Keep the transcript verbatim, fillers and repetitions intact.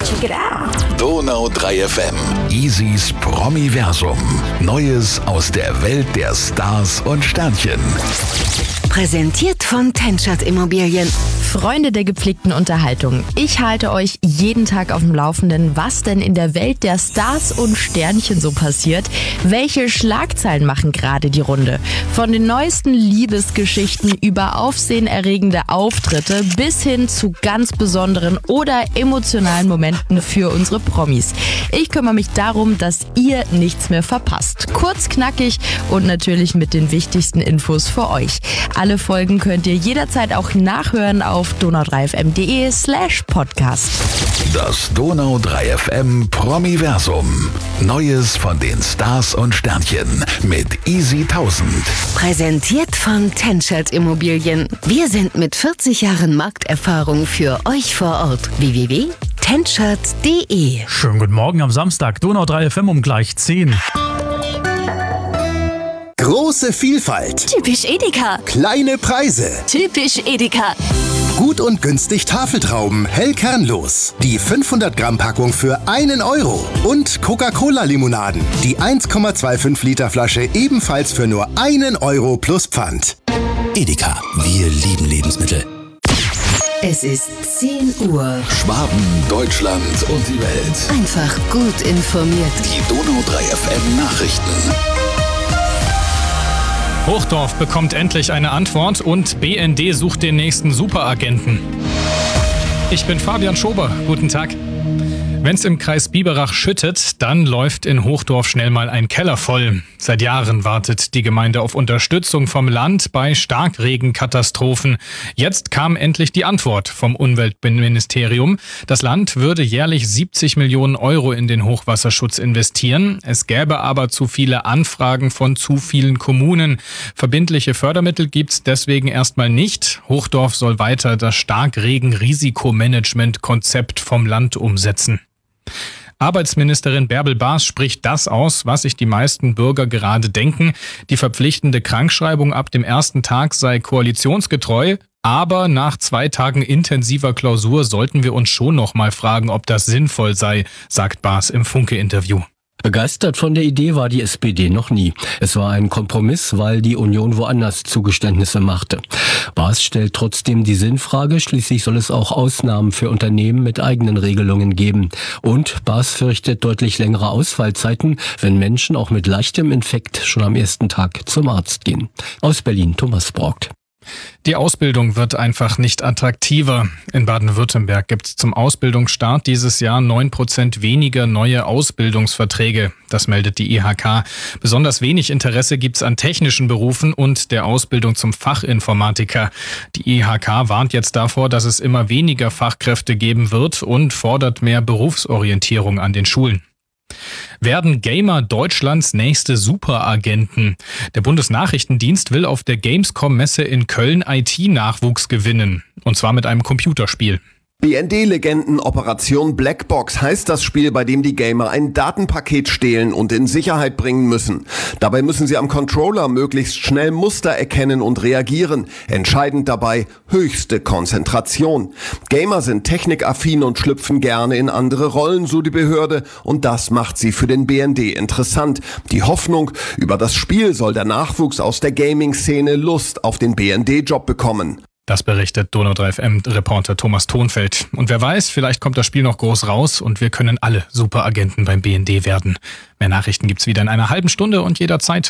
Check it out. Donau drei F M. Isis Promiversum. Neues aus der Welt der Stars und Sternchen. Präsentiert von Tenschert Immobilien. Freunde der gepflegten Unterhaltung, ich halte euch jeden Tag auf dem Laufenden, was denn in der Welt der Stars und Sternchen so passiert. Welche Schlagzeilen machen gerade die Runde? Von den neuesten Liebesgeschichten über aufsehenerregende Auftritte bis hin zu ganz besonderen oder emotionalen Momenten für unsere Promis. Ich kümmere mich darum, dass ihr nichts mehr verpasst. Kurz, knackig und natürlich mit den wichtigsten Infos für euch. Alle Folgen könnt ihr jederzeit auch nachhören auf donau drei f m punkt d e slash podcast. Das Donau drei F M Promiversum. Neues von den Stars und Sternchen mit Easy tausend. Präsentiert von Tenschert Immobilien. Wir sind mit vierzig Jahren Markterfahrung für euch vor Ort. w w w punkt tenschert punkt d e. Schönen guten Morgen am Samstag. Donau drei F M um gleich zehn. Große Vielfalt. Typisch Edeka. Kleine Preise. Typisch Edeka. Gut und günstig Tafeltrauben, hell kernlos. Die fünfhundert Gramm Packung für einen Euro. Und Coca-Cola-Limonaden. Die eins Komma fünfundzwanzig Liter Flasche ebenfalls für nur einen Euro plus Pfand. Edeka, wir lieben Lebensmittel. Es ist zehn Uhr. Schwaben, Deutschland und die Welt. Einfach gut informiert. Die Donau drei F M Nachrichten. Hochdorf bekommt endlich eine Antwort und B N D sucht den nächsten Superagenten. Ich bin Fabian Schober. Guten Tag. Wenn es im Kreis Biberach schüttet, dann läuft in Hochdorf schnell mal ein Keller voll. Seit Jahren wartet die Gemeinde auf Unterstützung vom Land bei Starkregenkatastrophen. Jetzt kam endlich die Antwort vom Umweltministerium. Das Land würde jährlich siebzig Millionen Euro in den Hochwasserschutz investieren. Es gäbe aber zu viele Anfragen von zu vielen Kommunen. Verbindliche Fördermittel gibt's deswegen erstmal nicht. Hochdorf soll weiter das Starkregen-Risikomanagement-Konzept vom Land umsetzen. Arbeitsministerin Bärbel Baas spricht das aus, was sich die meisten Bürger gerade denken. Die verpflichtende Krankschreibung ab dem ersten Tag sei koalitionsgetreu, aber nach zwei Tagen intensiver Klausur sollten wir uns schon noch mal fragen, ob das sinnvoll sei, sagt Baas im Funke-Interview. Begeistert von der Idee war die S P D noch nie. Es war ein Kompromiss, weil die Union woanders Zugeständnisse machte. Baas stellt trotzdem die Sinnfrage, schließlich soll es auch Ausnahmen für Unternehmen mit eigenen Regelungen geben. Und Baas fürchtet deutlich längere Ausfallzeiten, wenn Menschen auch mit leichtem Infekt schon am ersten Tag zum Arzt gehen. Aus Berlin, Thomas Braugt. Die Ausbildung wird einfach nicht attraktiver. In Baden-Württemberg gibt es zum Ausbildungsstart dieses Jahr neun Prozent weniger neue Ausbildungsverträge. Das meldet die I H K. Besonders wenig Interesse gibt es an technischen Berufen und der Ausbildung zum Fachinformatiker. Die I H K warnt jetzt davor, dass es immer weniger Fachkräfte geben wird und fordert mehr Berufsorientierung an den Schulen. Werden Gamer Deutschlands nächste Superagenten? Der Bundesnachrichtendienst will auf der Gamescom-Messe in Köln I T-Nachwuchs gewinnen. Und zwar mit einem Computerspiel. B N D-Legenden Operation Blackbox heißt das Spiel, bei dem die Gamer ein Datenpaket stehlen und in Sicherheit bringen müssen. Dabei müssen sie am Controller möglichst schnell Muster erkennen und reagieren. Entscheidend dabei höchste Konzentration. Gamer sind technikaffin und schlüpfen gerne in andere Rollen, so die Behörde, und das macht sie für den B N D interessant. Die Hoffnung, über das Spiel soll der Nachwuchs aus der Gaming-Szene Lust auf den B N D-Job bekommen. Das berichtet Donau drei F M-Reporter Thomas Thonfeld. Und wer weiß, vielleicht kommt das Spiel noch groß raus und wir können alle Superagenten beim B N D werden. Mehr Nachrichten gibt's wieder in einer halben Stunde und jederzeit